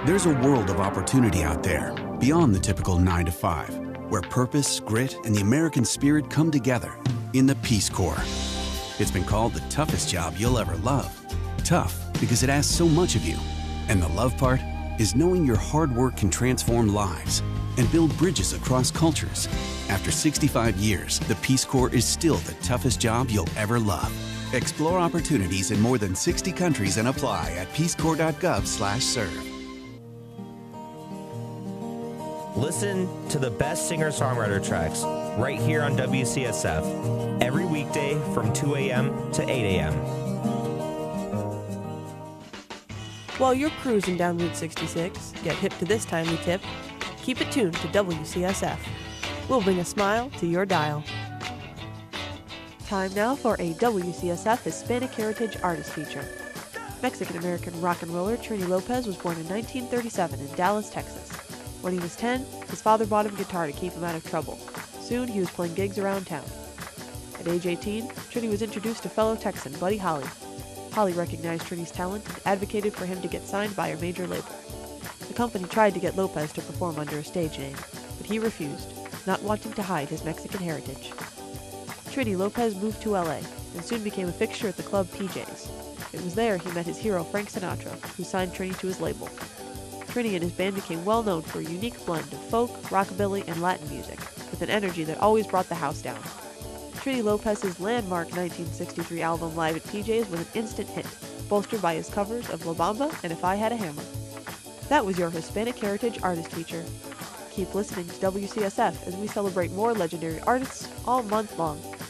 There's a world of opportunity out there, beyond the typical 9 to 5, where purpose, grit, and the American spirit come together in the Peace Corps. It's been called the toughest job you'll ever love. Tough because it asks so much of you. And the love part is knowing your hard work can transform lives and build bridges across cultures. After 65 years, the Peace Corps is still the toughest job you'll ever love. Explore opportunities in more than 60 countries and apply at peacecorps.gov/serve. Listen to the best singer-songwriter tracks right here on WCSF every weekday from 2 a.m. to 8 a.m. While you're cruising down Route 66, get hip to this timely tip. Keep it tuned to WCSF. We'll bring a smile to your dial. Time now for a WCSF Hispanic Heritage Artist Feature. Mexican-American rock and roller Trini Lopez was born in 1937 in Dallas, Texas. When he was 10, his father bought him a guitar to keep him out of trouble. Soon, he was playing gigs around town. At age 18, Trini was introduced to fellow Texan Buddy Holly. Holly recognized Trini's talent and advocated for him to get signed by a major label. The company tried to get Lopez to perform under a stage name, but he refused, not wanting to hide his Mexican heritage. Trini Lopez moved to LA and soon became a fixture at the club PJ's. It was there he met his hero Frank Sinatra, who signed Trini to his label. Trini and his band became well known for a unique blend of folk, rockabilly, and Latin music, with an energy that always brought the house down. Trini Lopez's landmark 1963 album Live at PJ's was an instant hit, bolstered by his covers of La Bamba and If I Had a Hammer. That was your Hispanic Heritage Artist Feature. Keep listening to WCSF as we celebrate more legendary artists all month long.